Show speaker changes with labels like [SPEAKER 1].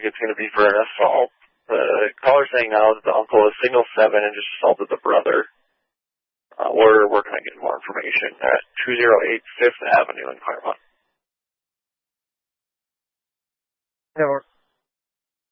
[SPEAKER 1] it's going to be for an assault. The caller's saying now that the uncle is signal 7 and just assaulted the brother. We're working on getting more information at 208 5th Avenue in Claremont.
[SPEAKER 2] Yeah,